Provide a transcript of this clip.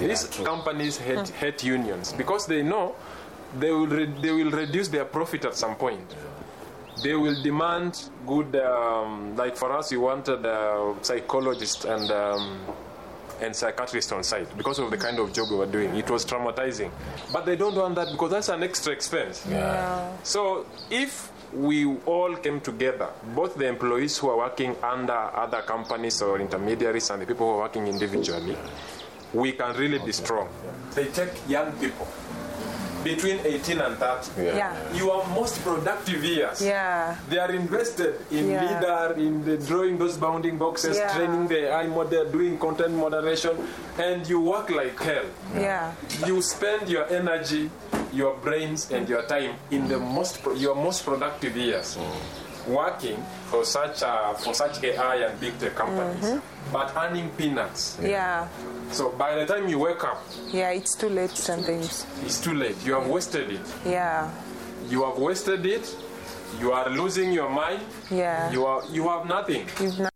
These companies hate unions because they know they will reduce their profit at some point. They will demand good, like for us, we wanted psychologists and psychiatrists on site because of the kind of job we were doing. It was traumatizing. But they don't want that because that's an extra expense. Yeah. So if we all came together, both the employees who are working under other companies or intermediaries and the people who are working individually, we can really be strong. They take young people between 18 and 30. Your most productive years. They are invested in leader, in the drawing those bounding boxes, training the AI model, doing content moderation, and you work like hell. You spend your energy, your brains, and your time in the your most productive years working for such AI and big tech companies, but earning peanuts. So by the time you wake up, it's too late sometimes. It's too late. You have wasted it. You have wasted it. You are losing your mind. You have nothing.